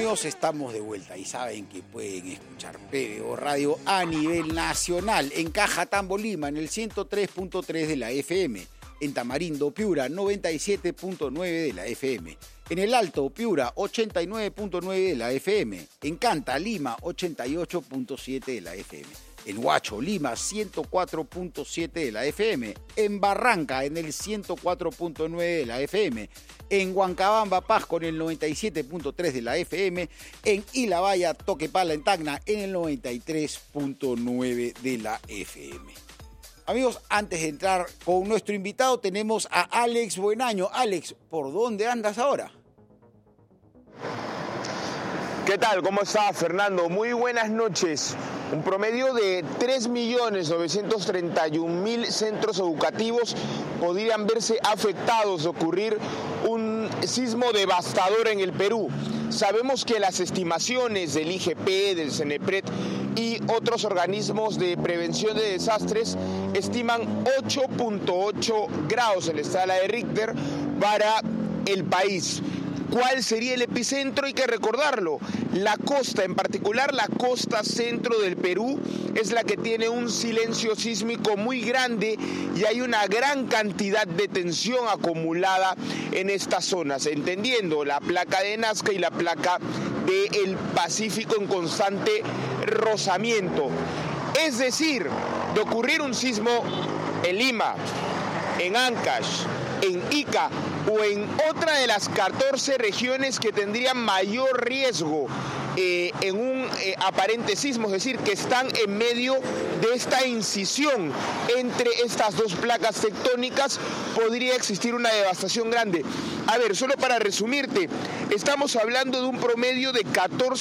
amigos, estamos de vuelta y saben que pueden escuchar PBO Radio a nivel nacional en Cajatambo, Lima, en el 103.3 de la FM, en Tamarindo, Piura, 97.9 de la FM, en El Alto, Piura, 89.9 de la FM, en Canta, Lima, 88.7 de la FM, en Huacho, Lima, 104.7 de la FM, en Barranca, en el 104.9 de la FM, en Huancabamba, Pasco, en el 97.3 de la FM, en Ilabaya, Toquepala, en Tacna, en el 93.9 de la FM. Amigos, antes de entrar con nuestro invitado, tenemos a Alex Buenaño. Alex, ¿por dónde andas ahora? ¿Qué tal? ¿Cómo está, Fernando? Muy buenas noches. Un promedio de 3.931.000 centros educativos podrían verse afectados de ocurrir un sismo devastador en el Perú. Sabemos que las estimaciones del IGP, del CENEPRED y otros organismos de prevención de desastres estiman 8.8 grados en la escala de Richter para el país. ¿Cuál sería el epicentro? Hay que recordarlo. La costa, en particular la costa centro del Perú, es la que tiene un silencio sísmico muy grande y hay una gran cantidad de tensión acumulada en estas zonas, entendiendo la placa de Nazca y la placa del Pacífico en constante rozamiento. Es decir, de ocurrir un sismo en Lima, en Ancash, en Ica o en otra de las 14 regiones que tendrían mayor riesgo en un aparente sismo, es decir, que están en medio de esta incisión entre estas dos placas tectónicas, podría existir una devastación grande. A ver, solo para resumirte, estamos hablando de un promedio de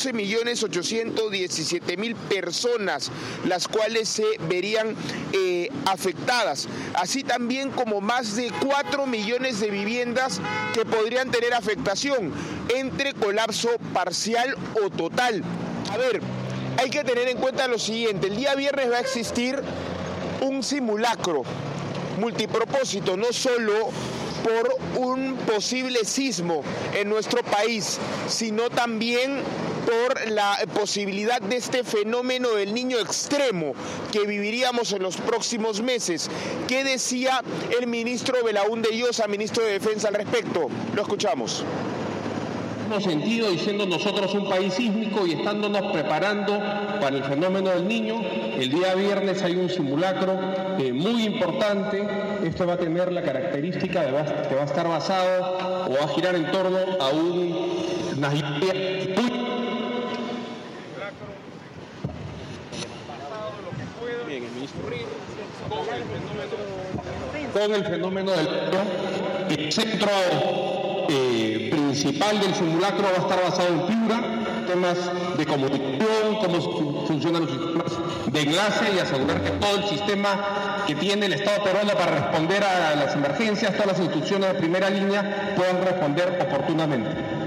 14.817.000 personas, las cuales se verían afectadas, así también como más de 4 millones de viviendas que podrían tener afectación entre colapso parcial o total. A ver, hay que tener en cuenta lo siguiente: el día viernes va a existir un simulacro multipropósito, no solo por un posible sismo en nuestro país, sino también por la posibilidad de este fenómeno del niño extremo que viviríamos en los próximos meses. ¿Qué decía el ministro Belaúnde Llosa, ministro de Defensa, al respecto? Lo escuchamos. Hemos sentido diciendo nosotros un país sísmico y estándonos preparando para el fenómeno del niño. El día viernes hay un simulacro muy importante. Esto va a tener la característica de que va a estar basado o va a girar en torno a una con el fenómeno del el centro principal del simulacro va a estar basado en Piura, temas de comunicación, cómo funcionan los sistemas de enlace y asegurar que todo el sistema que tiene el Estado peruano para responder a las emergencias, todas las instituciones de primera línea puedan responder oportunamente.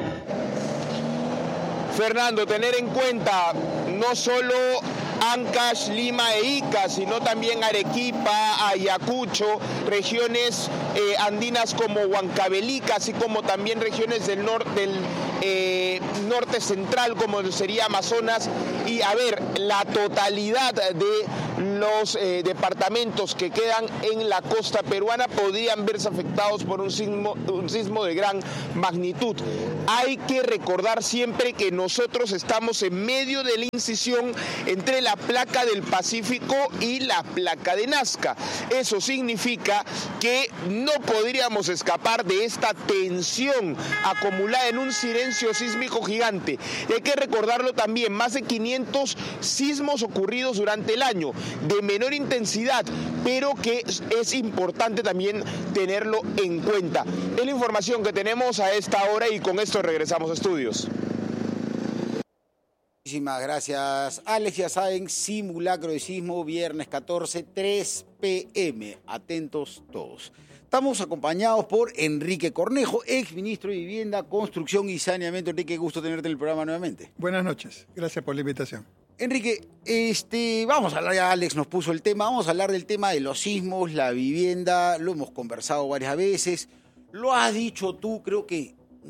Fernando, tener en cuenta no solo Ancash, Lima e Ica, sino también Arequipa, Ayacucho, regiones andinas como Huancavelica, así como también regiones del norte central, como sería Amazonas, y a ver, la totalidad de los departamentos que quedan en la costa peruana podrían verse afectados por un sismo de gran magnitud. Hay que recordar siempre que nosotros estamos en medio de la incisión entre la placa del Pacífico y la placa de Nazca. Eso significa que no podríamos escapar de esta tensión acumulada en un silencio sísmico gigante. Y hay que recordarlo también, más de 500 sismos ocurridos durante el año, de menor intensidad, pero que es importante también tenerlo en cuenta. Es la información que tenemos a esta hora y con esto regresamos a estudios. Muchísimas gracias, Alex. Ya saben, simulacro de sismo, viernes 14, 3 p.m. Atentos todos. Estamos acompañados por Enrique Cornejo, ex ministro de Vivienda, Construcción y Saneamiento. Enrique, gusto tenerte en el programa nuevamente. Buenas noches, gracias por la invitación. Enrique, vamos a hablar, ya Alex nos puso el tema, vamos a hablar del tema de los sismos, la vivienda, lo hemos conversado varias veces, lo has dicho tú, creo que nos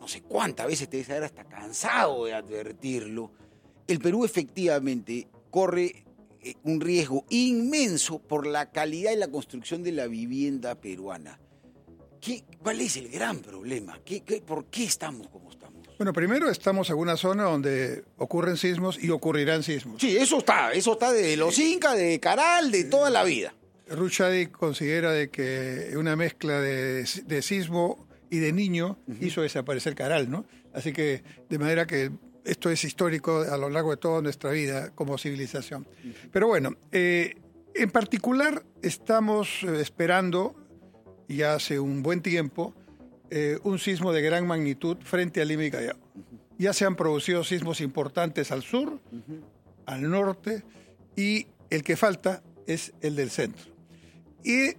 no sé cuántas veces te debes haber hasta cansado de advertirlo, el Perú efectivamente corre un riesgo inmenso por la calidad y la construcción de la vivienda peruana. ¿Cuál es el gran problema? ¿Por qué estamos como estamos? Bueno, primero estamos en una zona donde ocurren sismos y ocurrirán sismos. Sí, eso está de los incas, de Caral, de toda la vida. Rushadi considera de que una mezcla de sismo y de niño hizo desaparecer Caral, ¿no? Así que, de manera que esto es histórico a lo largo de toda nuestra vida como civilización. Pero bueno, en particular estamos esperando, ya hace un buen tiempo, un sismo de gran magnitud frente a Lima y Callao. Ya se han producido sismos importantes al sur, al norte, y el que falta es el del centro. Y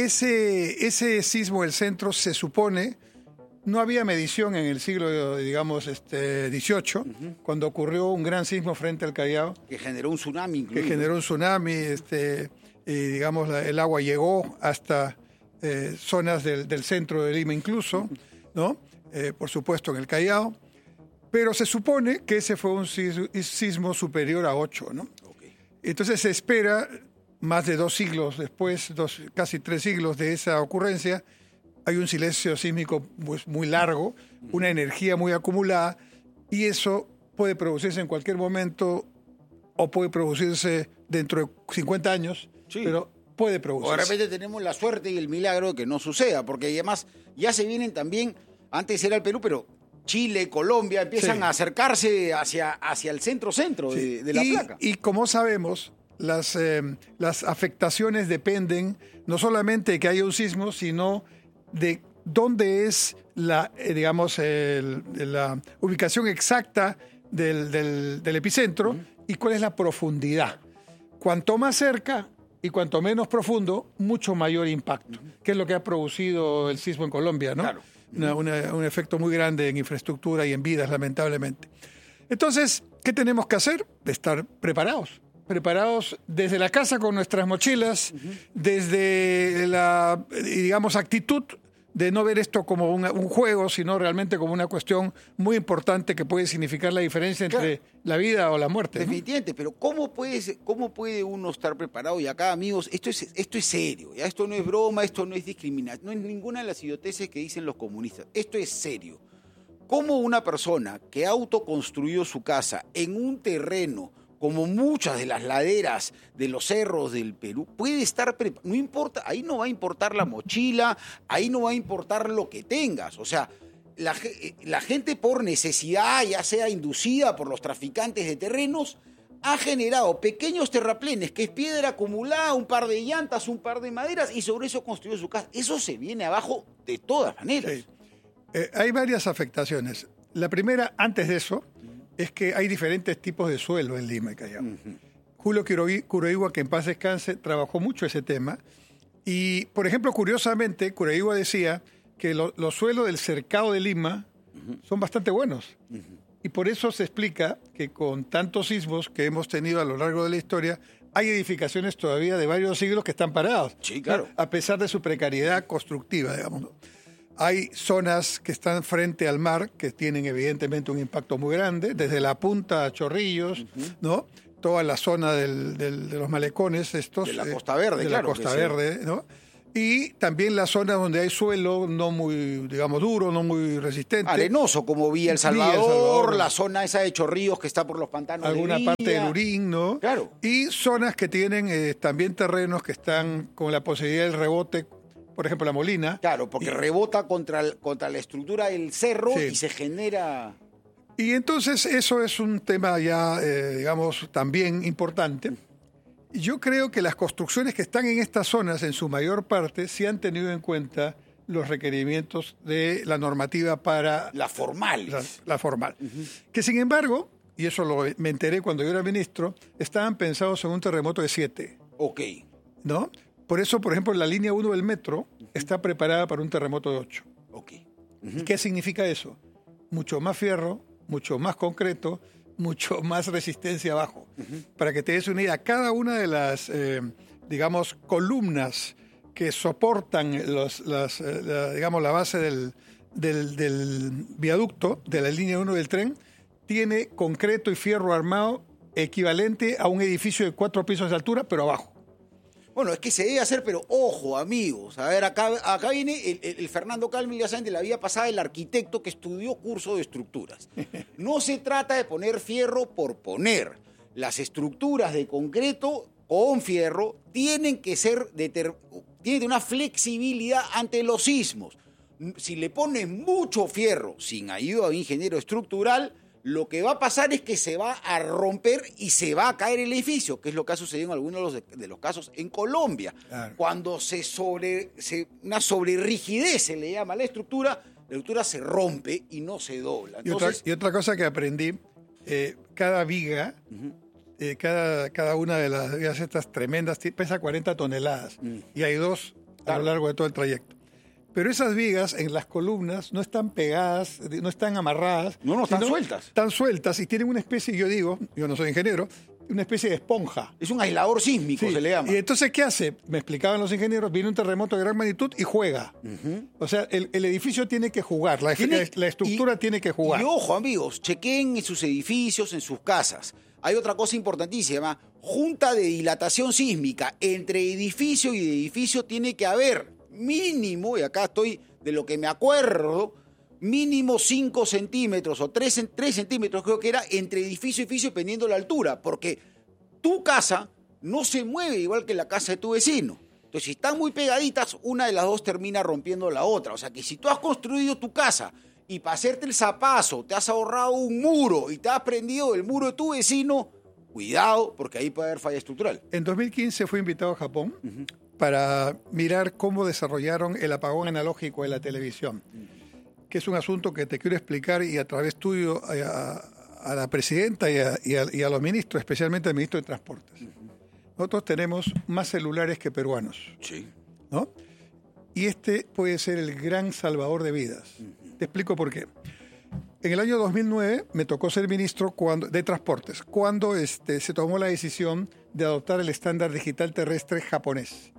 ese sismo del centro se supone, no había medición en el siglo, digamos, XVIII, cuando ocurrió un gran sismo frente al Callao. Que generó un tsunami incluido. Que generó un tsunami, y digamos, el agua llegó hasta zonas del centro de Lima incluso, ¿no? Por supuesto en el Callao, pero se supone que ese fue un sismo superior a 8, ¿no? Okay. Entonces se espera, más de 2 siglos después, casi 3 siglos de esa ocurrencia, hay un silencio sísmico pues, muy largo, una energía muy acumulada, y eso puede producirse en cualquier momento o puede producirse dentro de 50 años, sí, pero puede producirse. O de repente tenemos la suerte y el milagro de que no suceda, porque además ya se vienen también, antes era el Perú, pero Chile, Colombia, empiezan a acercarse hacia el centro de la placa. Y como sabemos, las afectaciones dependen no solamente de que haya un sismo, sino de dónde es la ubicación exacta del epicentro y cuál es la profundidad. Cuanto más cerca y cuanto menos profundo, mucho mayor impacto, que es lo que ha producido el sismo en Colombia, ¿no? Claro. Un efecto muy grande en infraestructura y en vidas, lamentablemente. Entonces, ¿qué tenemos que hacer? Estar preparados desde la casa con nuestras mochilas, desde la, digamos, actitud de no ver esto como un juego, sino realmente como una cuestión muy importante que puede significar la diferencia entre la vida o la muerte, ¿no? Definitivamente, pero ¿cómo puede uno estar preparado? Y acá, amigos, esto es serio, ¿ya? Esto no es broma, esto no es discriminación, no es ninguna de las idioteces que dicen los comunistas. Esto es serio. ¿Cómo una persona que autoconstruyó su casa en un terreno como muchas de las laderas de los cerros del Perú, puede estar preparado? No importa, ahí no va a importar la mochila, ahí no va a importar lo que tengas. O sea, la gente por necesidad, ya sea inducida por los traficantes de terrenos, ha generado pequeños terraplenes, que es piedra acumulada, un par de llantas, un par de maderas, y sobre eso construyó su casa. Eso se viene abajo de todas maneras. Sí. Hay varias afectaciones. La primera, antes de eso, es que hay diferentes tipos de suelo en Lima y Callao. Julio Curoigua, que en paz descanse, trabajó mucho ese tema. Y, por ejemplo, curiosamente, Curoigua decía que los suelos del cercado de Lima son bastante buenos. Y por eso se explica que con tantos sismos que hemos tenido a lo largo de la historia, hay edificaciones todavía de varios siglos que están paradas. Sí, claro. A pesar de su precariedad constructiva, digamos, ¿no? Hay zonas que están frente al mar que tienen evidentemente un impacto muy grande, desde la punta a Chorrillos, ¿no? Toda la zona de los malecones estos. De la Costa Verde, claro. De la Costa Verde, ¿no? Y también las zonas donde hay suelo no muy, digamos, duro, no muy resistente. Arenoso, como Villa El Salvador, la zona esa de Chorrillos que está por los pantanos alguna de Villa. Parte del Urín, ¿no? Claro. Y zonas que tienen también terrenos que están con la posibilidad del rebote, por ejemplo, la Molina. Claro, porque rebota contra la estructura del cerro y se genera... Y entonces eso es un tema ya, digamos, también importante. Yo creo que las construcciones que están en estas zonas, en su mayor parte, sí han tenido en cuenta los requerimientos de la normativa para... Las formales. La formal. Que sin embargo, y eso me enteré cuando yo era ministro, estaban pensados en un terremoto de 7. Ok. ¿No? Por eso, por ejemplo, la línea 1 del metro está preparada para un terremoto de 8. Ok. ¿Y qué significa eso? Mucho más fierro, mucho más concreto, mucho más resistencia abajo. Para que te des una idea, cada una de las, digamos, columnas que soportan digamos, la base del viaducto de la línea 1 del tren tiene concreto y fierro armado equivalente a un edificio de 4 pisos de altura, pero abajo. Bueno, es que se debe hacer, pero ojo, amigos. A ver, acá viene el Fernando Calme, ya saben, de la vida pasada, el arquitecto que estudió curso de estructuras. No se trata de poner fierro por poner. Las estructuras de concreto con fierro tienen que tienen una flexibilidad ante los sismos. Si le pones mucho fierro sin ayuda de un ingeniero estructural, lo que va a pasar es que se va a romper y se va a caer el edificio, que es lo que ha sucedido en algunos de los casos en Colombia. Claro. Cuando una sobrerrigidez se le llama a la estructura se rompe y no se dobla. Entonces, y otra cosa que aprendí, cada viga, cada una de las vigas estas tremendas pesa 40 toneladas y hay 2 a lo largo de todo el trayecto. Pero esas vigas en las columnas no están pegadas, no están amarradas. No, están sueltas. Están sueltas y tienen una especie, yo no soy ingeniero, una especie de esponja. Es un aislador sísmico, sí. Se le llama. Y entonces, ¿qué hace? Me explicaban los ingenieros, viene un terremoto de gran magnitud y juega. O sea, el edificio tiene que jugar, la estructura tiene que jugar. Y ojo, amigos, chequen en sus edificios, en sus casas. Hay otra cosa importantísima, junta de dilatación sísmica. Entre edificio y edificio tiene que haber mínimo, y acá estoy de lo que me acuerdo, mínimo 5 centímetros o 3 centímetros creo que era entre edificio y edificio dependiendo de la altura, porque tu casa no se mueve igual que la casa de tu vecino. Entonces, si están muy pegaditas, una de las dos termina rompiendo la otra. O sea que si tú has construido tu casa y para hacerte el zapazo te has ahorrado un muro y te has prendido el muro de tu vecino, cuidado, porque ahí puede haber falla estructural. En 2015 fui invitado a Japón para mirar cómo desarrollaron el apagón analógico de la televisión, que es un asunto que te quiero explicar y a través tuyo a la presidenta y a los ministros, especialmente al ministro de Transportes. Nosotros tenemos más celulares que peruanos, sí, ¿no? Y este puede ser el gran salvador de vidas. Te explico por qué. En el año 2009 me tocó ser ministro de Transportes, cuando se tomó la decisión de adoptar el estándar digital terrestre japonés,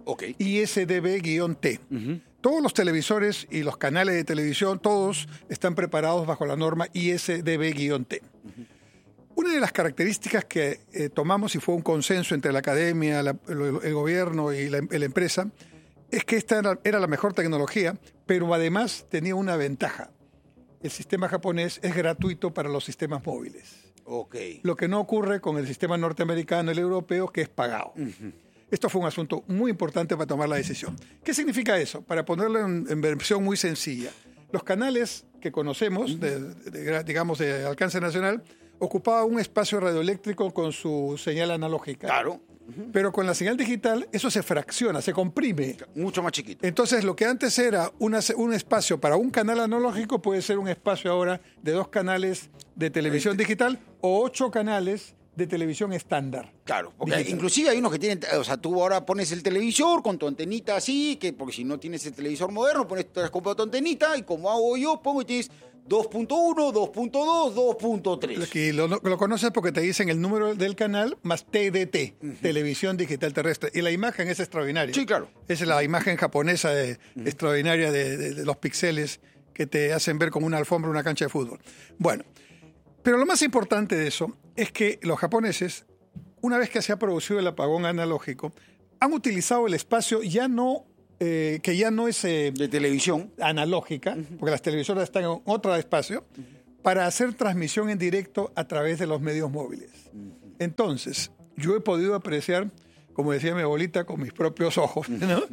ISDB-T. Todos los televisores y los canales de televisión, todos están preparados bajo la norma ISDB-T. Una de las características que tomamos, y fue un consenso entre la academia, el gobierno y la empresa, es que esta era la mejor tecnología, pero además tenía una ventaja. El sistema japonés es gratuito para los sistemas móviles. Lo que no ocurre con el sistema norteamericano y el europeo, que es pagado. Esto fue un asunto muy importante para tomar la decisión. ¿Qué significa eso? Para ponerlo en versión muy sencilla. Los canales que conocemos, digamos de alcance nacional, ocupaban un espacio radioeléctrico con su señal analógica. Claro. Pero con la señal digital eso se fracciona, se comprime. Mucho más chiquito. Entonces lo que antes era un espacio para un canal analógico puede ser un espacio ahora de 2 canales de televisión digital o 8 canales de televisión estándar. Claro, porque inclusive hay unos que tienen, o sea, tú ahora pones el televisor con tu antenita así, porque si no tienes el televisor moderno, te has comprado tu antenita y como hago yo, pongo y tienes 2.1, 2.2, 2.3. Aquí lo conoces porque te dicen el número del canal más TDT, Televisión Digital Terrestre. Y la imagen es extraordinaria. Sí, claro. Es la imagen japonesa extraordinaria de los píxeles que te hacen ver como una alfombra una cancha de fútbol. Bueno, pero lo más importante de eso es que los japoneses, una vez que se ha producido el apagón analógico, han utilizado el espacio que ya no es de televisión analógica, porque las televisoras están en otro espacio, para hacer transmisión en directo a través de los medios móviles. Entonces, yo he podido apreciar, como decía mi abuelita, con mis propios ojos, ¿no?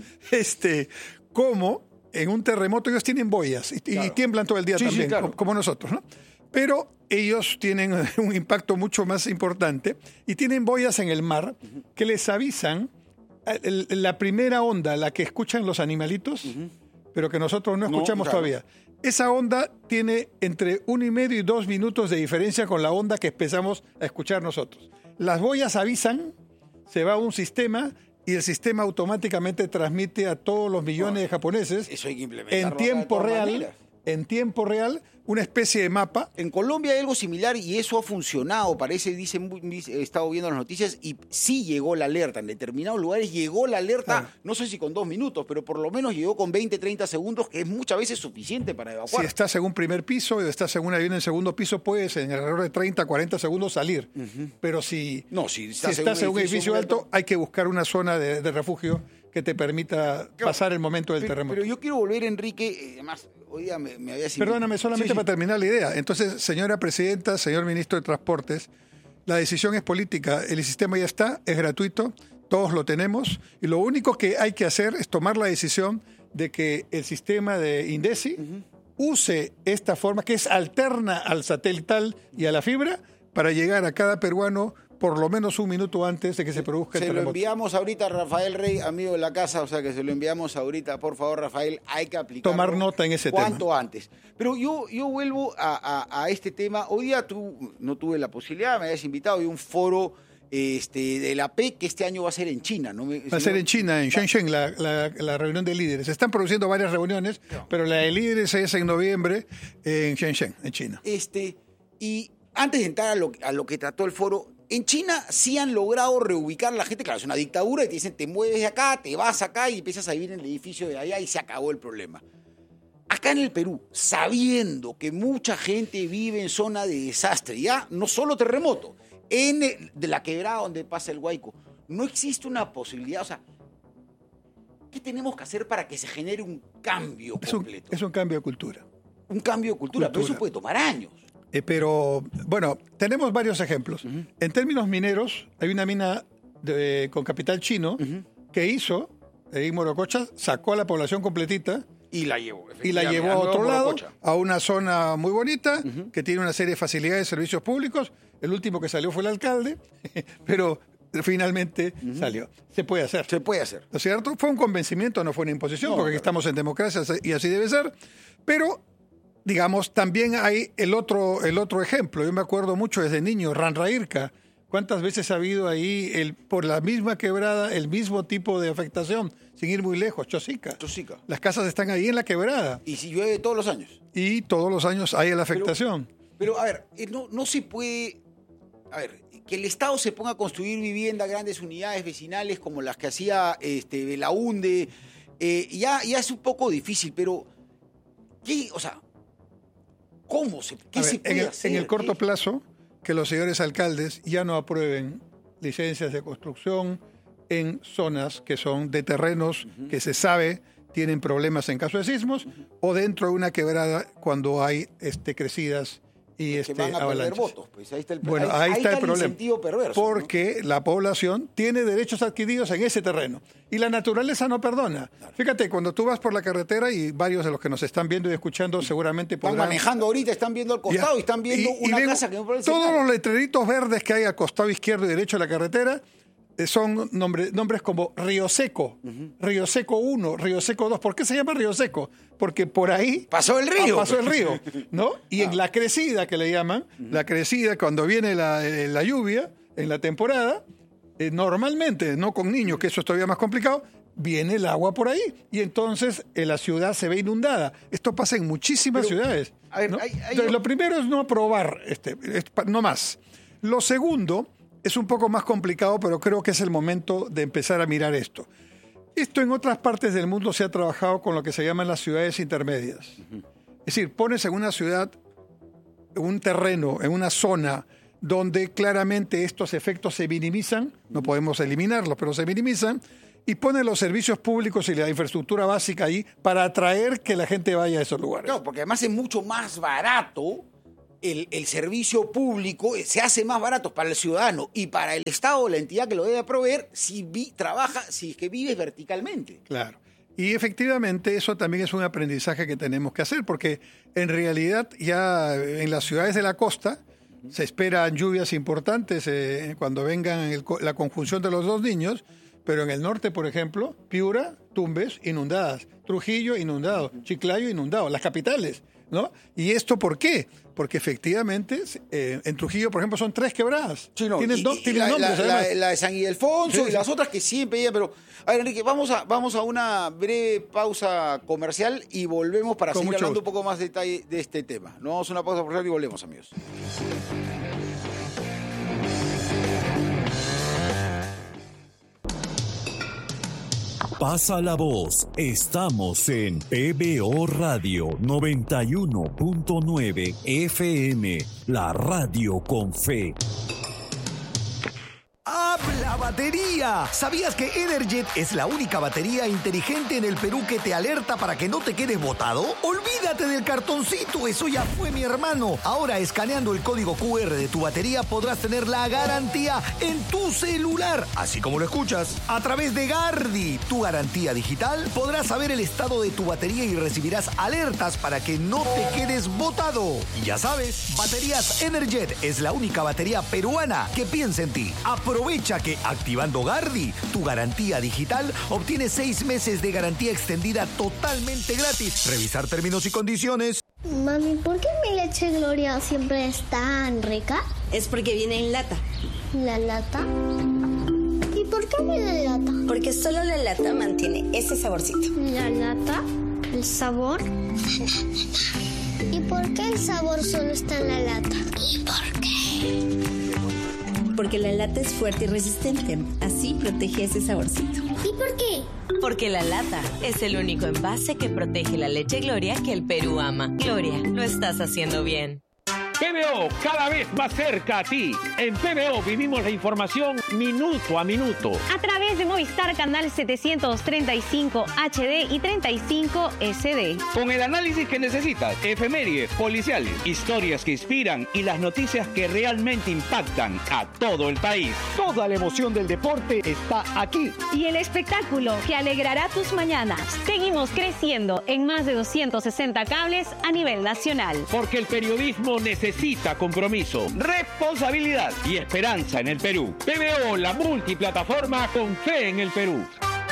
Cómo en un terremoto ellos tienen boyas y tiemblan todo el día también, claro, como nosotros, ¿no? Pero ellos tienen un impacto mucho más importante y tienen boyas en el mar que les avisan la primera onda, la que escuchan los animalitos, pero que nosotros no escuchamos todavía. Esa onda tiene entre 1,5 y 2 minutos de diferencia con la onda que empezamos a escuchar nosotros. Las boyas avisan, se va a un sistema y el sistema automáticamente transmite a todos los millones de japoneses eso hay que implementarlo en tiempo real. en tiempo real una especie de mapa. En Colombia hay algo similar y eso ha funcionado, parece, he estado viendo las noticias y sí llegó la alerta. En determinados lugares llegó la alerta, no sé si con 2 minutos, pero por lo menos llegó con 20, 30 segundos, que es muchas veces suficiente para evacuar. Si estás en un primer piso o estás en un avión en segundo piso, puedes en alrededor de 30, 40 segundos salir. Pero si estás en un edificio alto, hay que buscar una zona de refugio que te permita pasar el momento del terremoto. Pero yo quiero volver, Enrique, además, hoy día me había sido... Perdóname, solamente para terminar la idea. Entonces, señora presidenta, señor ministro de Transportes, la decisión es política, el sistema ya está, es gratuito, todos lo tenemos, y lo único que hay que hacer es tomar la decisión de que el sistema de INDECI use esta forma, que es alterna al satelital y a la fibra, para llegar a cada peruano por lo menos un minuto antes de que se produzca el terremoto. Se lo enviamos ahorita a Rafael Rey, amigo de la casa, o sea que se lo enviamos ahorita, por favor, Rafael, hay que aplicarlo. Tomar nota en ese cuanto antes. Pero yo vuelvo a este tema. Hoy día no tuve la posibilidad, me habías invitado, hay un foro de la PEC que este año va a ser en China. Va a ser en China, en Shenzhen, la reunión de líderes. Se están produciendo varias reuniones, pero la de líderes es en noviembre en Shenzhen, en China. Y antes de entrar a lo que trató el foro, en China sí han logrado reubicar a la gente. Claro, es una dictadura y te dicen, te mueves de acá, te vas acá y empiezas a vivir en el edificio de allá y se acabó el problema. Acá en el Perú, sabiendo que mucha gente vive en zona de desastre, ya no solo terremoto, de la quebrada donde pasa el Huayco, no existe una posibilidad, o sea, ¿qué tenemos que hacer para que se genere un cambio completo? Es un cambio de cultura. Un cambio de cultura, pero eso puede tomar años. Pero, bueno, tenemos varios ejemplos. En términos mineros, hay una mina con capital chino que hizo, Morococha, sacó a la población completita y la llevó a otro lado, a una zona muy bonita, que tiene una serie de facilidades, servicios públicos. El último que salió fue el alcalde, pero finalmente salió. Se puede hacer. Se puede hacer. ¿No es cierto? Fue un convencimiento, no fue una imposición, porque aquí estamos en democracia y así debe ser. Pero, digamos, también hay el otro ejemplo. Yo me acuerdo mucho desde niño, Ranrairca. ¿Cuántas veces ha habido ahí, por la misma quebrada, el mismo tipo de afectación, sin ir muy lejos? Chosica. Las casas están ahí en la quebrada. Y si llueve todos los años. Y todos los años hay la afectación. Pero a ver, no se puede... A ver, que el Estado se ponga a construir viviendas, grandes unidades vecinales como las que hacía Belaunde, ya es un poco difícil, pero ¿qué? O sea, ¿cómo se puede hacer? En el corto plazo, que los señores alcaldes ya no aprueben licencias de construcción en zonas que son de terrenos que se sabe tienen problemas en caso de sismos o dentro de una quebrada cuando hay crecidas y van a perder votos, pues ahí está el problema. Bueno, ahí está el problema. Incentivo perverso, porque la población tiene derechos adquiridos en ese terreno y la naturaleza no perdona. Claro. Fíjate, cuando tú vas por la carretera y varios de los que nos están viendo y escuchando seguramente están manejando ahorita, están viendo al costado y están viendo una casa que me parece todos los letreritos verdes que hay al costado izquierdo y derecho de la carretera son nombres como Río Seco, Río Seco 1, Río Seco 2. ¿Por qué se llama Río Seco? Porque por ahí pasó el río, ¿no? Y en la crecida, que le llaman, la crecida, cuando viene la lluvia, en la temporada, normalmente, no con niños, que eso es todavía más complicado, viene el agua por ahí y entonces la ciudad se ve inundada. Esto pasa en muchísimas ciudades. A ver, ¿no? Entonces, lo primero es no aprobar, no más. Lo segundo es un poco más complicado, pero creo que es el momento de empezar a mirar esto. Esto en otras partes del mundo se ha trabajado con lo que se llaman las ciudades intermedias. Es decir, pones en una ciudad, en un terreno, en una zona donde claramente estos efectos se minimizan, no podemos eliminarlos, pero se minimizan, y pones los servicios públicos y la infraestructura básica ahí para atraer que la gente vaya a esos lugares. Claro, porque además es mucho más barato. El servicio público se hace más barato para el ciudadano y para el Estado, la entidad que lo debe proveer, si es que vives verticalmente. Claro. Y efectivamente eso también es un aprendizaje que tenemos que hacer, porque en realidad ya en las ciudades de la costa se esperan lluvias importantes cuando vengan la conjunción de los dos niños, pero en el norte, por ejemplo, Piura, Tumbes, inundadas, Trujillo, inundado, Chiclayo, inundado, las capitales. ¿no? ¿Y esto por qué? Porque efectivamente en Trujillo, por ejemplo, son 3 quebradas. Sí, no, tienen nombres, la de San Ildefonso y las otras que siempre llegan, pero a ver, Enrique, vamos a una breve pausa comercial y volvemos para seguir hablando un poco más de detalle de este tema. Nos vamos a una pausa comercial y volvemos, amigos. Pasa la voz. Estamos en PBO Radio 91.9 FM, la radio con fe. ¡Habla batería! ¿Sabías que Energet es la única batería inteligente en el Perú que te alerta para que no te quedes botado? ¡Olvídate del cartoncito! Eso ya fue, mi hermano. Ahora, escaneando el código QR de tu batería, podrás tener la garantía en tu celular. Así como lo escuchas. A través de Gardi, tu garantía digital, podrás saber el estado de tu batería y recibirás alertas para que no te quedes botado. Y ya sabes, Baterías Energet es la única batería peruana que piensa en ti. Aprovecha que activando Gardi, tu garantía digital, obtienes 6 meses de garantía extendida totalmente gratis. Revisar términos y condiciones. Mami, ¿por qué mi leche Gloria siempre es tan rica? Es porque viene en lata. ¿La lata? ¿Y por qué viene en lata? Porque solo la lata mantiene ese saborcito. ¿La lata? ¿El sabor? ¿Y por qué el sabor solo está en la lata? ¿Y por qué? Porque la lata es fuerte y resistente. Así protege ese saborcito. ¿Y por qué? Porque la lata es el único envase que protege la leche Gloria que el Perú ama. Gloria, lo estás haciendo bien. PBO, cada vez más cerca a ti. En PBO vivimos la información minuto a minuto. A través de Movistar Canal 735 HD y 35 SD. Con el análisis que necesitas, efemérides, policiales, historias que inspiran y las noticias que realmente impactan a todo el país. Toda la emoción del deporte está aquí. Y el espectáculo que alegrará tus mañanas. Seguimos creciendo en más de 260 cables a nivel nacional. Porque el periodismo necesita compromiso, responsabilidad y esperanza en el Perú. PBO, la multiplataforma con fe en el Perú.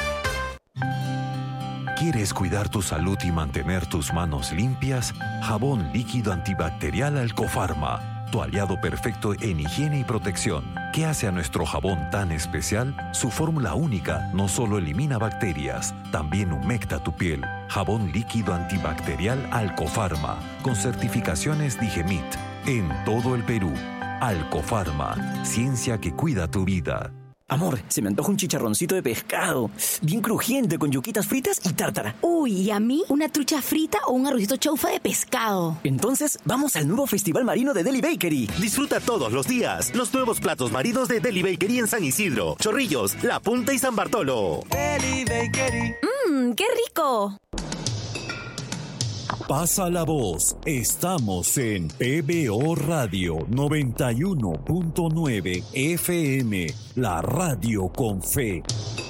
¿Quieres cuidar tu salud y mantener tus manos limpias? Jabón líquido antibacterial Alcofarma, tu aliado perfecto en higiene y protección. ¿Qué hace a nuestro jabón tan especial? Su fórmula única no solo elimina bacterias, también humecta tu piel. Jabón líquido antibacterial Alcofarma, con certificaciones Digemit, en todo el Perú. Alcofarma, ciencia que cuida tu vida. Amor, se me antoja un chicharroncito de pescado, bien crujiente, con yuquitas fritas y tártara. Uy, ¿y a mí? ¿Una trucha frita o un arrocito chaufa de pescado? Entonces, vamos al nuevo Festival Marino de Deli Bakery. Disfruta todos los días los nuevos platos marinos de Deli Bakery en San Isidro, Chorrillos, La Punta y San Bartolo. Deli Bakery. ¡Qué rico! Pasa la voz. Estamos en PBO Radio 91.9 FM, la radio con fe.